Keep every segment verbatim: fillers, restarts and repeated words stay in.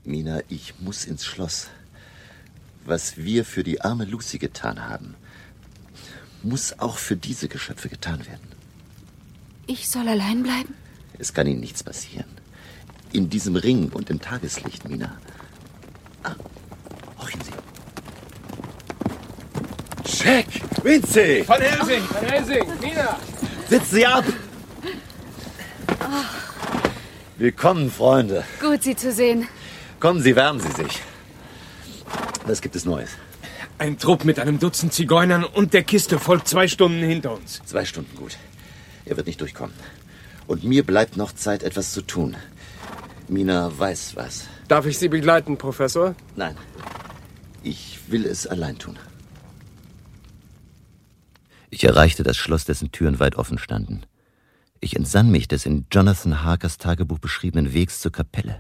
Mina, ich muss ins Schloss. Was wir für die arme Lucy getan haben, muss auch für diese Geschöpfe getan werden. Ich soll allein bleiben? Es kann ihnen nichts passieren. In diesem Ring und im Tageslicht, Mina. Ah, horchen Sie. Jack! Quincy! Von Helsing! Von Helsing! Mina! Sitzen Sie ab! Willkommen, Freunde. Gut, Sie zu sehen. Kommen Sie, wärmen Sie sich. Was gibt es Neues? Ein Trupp mit einem Dutzend Zigeunern und der Kiste folgt zwei Stunden hinter uns. Zwei Stunden, gut. Er wird nicht durchkommen. Und mir bleibt noch Zeit, etwas zu tun. Mina weiß was. Darf ich Sie begleiten, Professor? Nein. Ich will es allein tun. Ich erreichte das Schloss, dessen Türen weit offen standen. Ich entsann mich des in Jonathan Harkers Tagebuch beschriebenen Wegs zur Kapelle.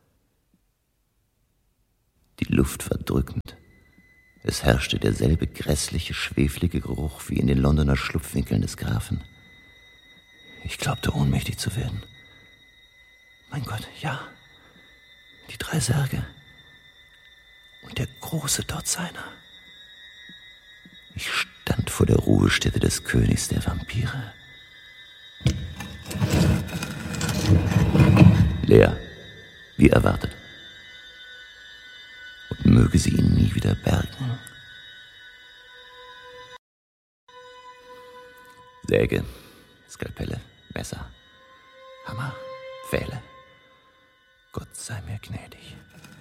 Die Luft war drückend. Es herrschte derselbe grässliche, schweflige Geruch wie in den Londoner Schlupfwinkeln des Grafen. Ich glaubte, ohnmächtig zu werden. Mein Gott, ja. Die drei Särge. Und der große dort seiner. Ich stand vor der Ruhestätte des Königs der Vampire. Leer, wie erwartet. Und möge sie ihn nie wieder bergen. Säge, Skalpelle, Messer, Hammer, Pfähle. Gott sei mir gnädig.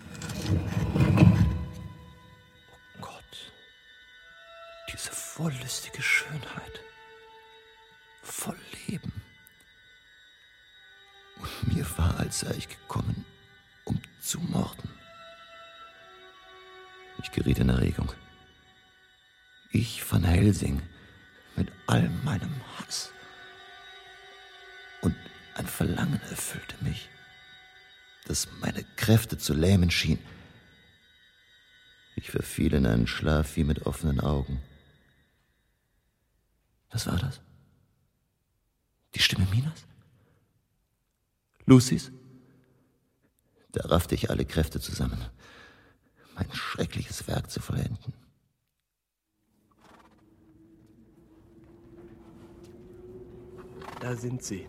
Oh Gott, diese wollüstige Schönheit, voll Leben. Und mir war, als sei ich gekommen, um zu morden. Ich geriet in Erregung. Ich Van Helsing mit all meinem Hass. Und ein Verlangen erfüllte mich, das meine Kräfte zu lähmen schien. Ich verfiel in einen Schlaf wie mit offenen Augen. Was war das? Die Stimme Minas? Lucys? Da raffte ich alle Kräfte zusammen, mein schreckliches Werk zu vollenden. Da sind sie.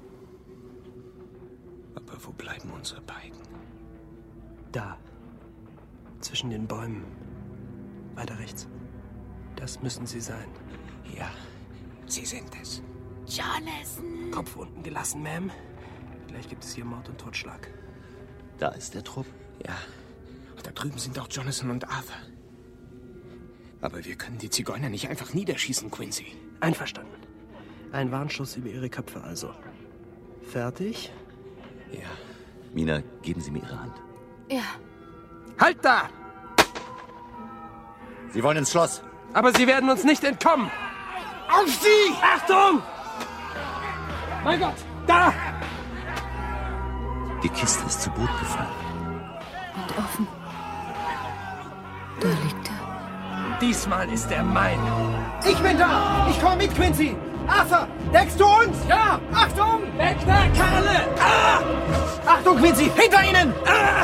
Aber wo bleiben unsere beiden? Da. Zwischen den Bäumen. Weiter rechts. Das müssen sie sein. Ja, sie sind es. Jonathan! Kopf unten gelassen, Ma'am. Gleich gibt es hier Mord und Totschlag. Da ist der Trupp. Ja, und da drüben sind auch Jonathan und Arthur. Aber wir können die Zigeuner nicht einfach niederschießen, Quincy. Einverstanden. Ein Warnschuss über ihre Köpfe also. Fertig? Ja. Mina, geben Sie mir Ihre Hand. Ja. Halt da! Sie wollen ins Schloss. Aber sie werden uns nicht entkommen! Auf sie! Achtung! Mein Gott! Da! Die Kiste ist zu Boden gefallen. Und offen. Da liegt er. Diesmal ist er mein. Ich bin da! Ich komme mit, Quincy! Arthur, deckst du uns? Ja! Achtung! Weg da, Karle! Ah! Achtung, Quincy! Hinter Ihnen! Ah!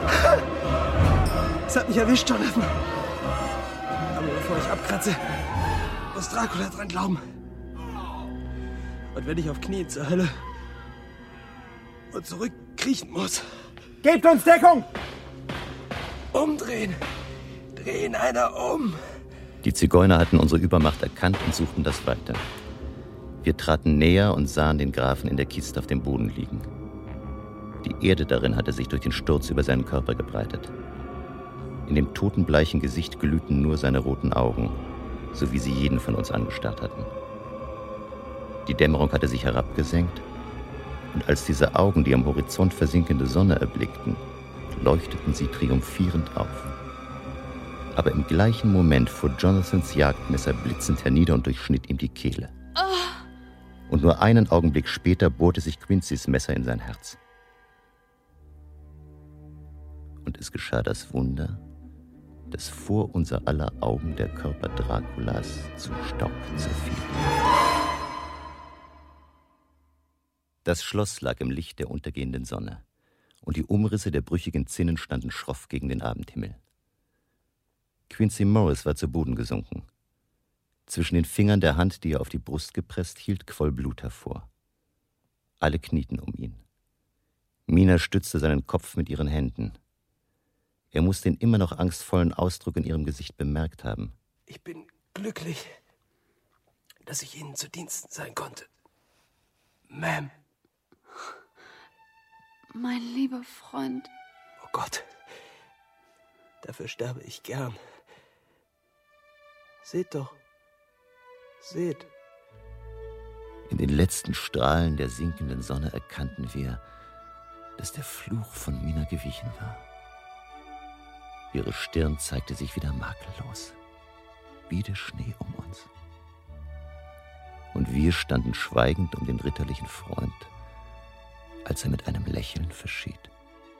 Es hat mich erwischt, Jonathan. Aber bevor ich abkratze, muss Dracula dran glauben. Und wenn ich auf Knien zur Hölle und zurückkriechen muss. Gebt uns Deckung! Umdrehen! Drehen einer um! Die Zigeuner hatten unsere Übermacht erkannt und suchten das weiter. Wir traten näher und sahen den Grafen in der Kiste auf dem Boden liegen. Die Erde darin hatte sich durch den Sturz über seinen Körper gebreitet. In dem totenbleichen Gesicht glühten nur seine roten Augen, so wie sie jeden von uns angestarrt hatten. Die Dämmerung hatte sich herabgesenkt, und als diese Augen die am Horizont versinkende Sonne erblickten, leuchteten sie triumphierend auf. Aber im gleichen Moment fuhr Jonathans Jagdmesser blitzend hernieder und durchschnitt ihm die Kehle. Oh. Und nur einen Augenblick später bohrte sich Quincy's Messer in sein Herz. Und es geschah das Wunder, dass vor unser aller Augen der Körper Draculas zu Staub zerfiel. Das Schloss lag im Licht der untergehenden Sonne, und die Umrisse der brüchigen Zinnen standen schroff gegen den Abendhimmel. Quincy Morris war zu Boden gesunken. Zwischen den Fingern der Hand, die er auf die Brust gepresst hielt, quoll Blut hervor. Alle knieten um ihn. Mina stützte seinen Kopf mit ihren Händen. Er muss den immer noch angstvollen Ausdruck in ihrem Gesicht bemerkt haben. Ich bin glücklich, dass ich Ihnen zu Diensten sein konnte. Ma'am. Mein lieber Freund. Oh Gott. Dafür sterbe ich gern. Seht doch. Seht. In den letzten Strahlen der sinkenden Sonne erkannten wir, dass der Fluch von Mina gewichen war. Ihre Stirn zeigte sich wieder makellos, wie der Schnee um uns. Und wir standen schweigend um den ritterlichen Freund, als er mit einem Lächeln verschied.